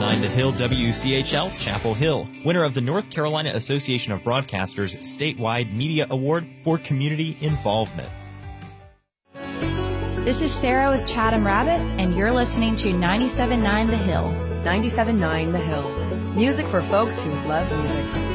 97.9 The Hill WCHL, Chapel Hill, winner of the North Carolina Association of Broadcasters Statewide Media Award for Community Involvement. This is Sarah with Chatham Rabbits, and you're listening to 97.9 The Hill. 97.9 The Hill. Music for folks who love music.